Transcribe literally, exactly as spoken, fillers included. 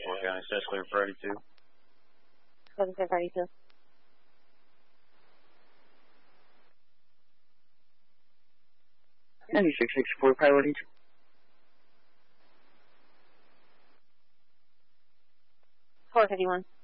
four County, Stretch clear for thirty-two. seven for thirty-two. ninety-six sixty-four, piloting. four fifty-one.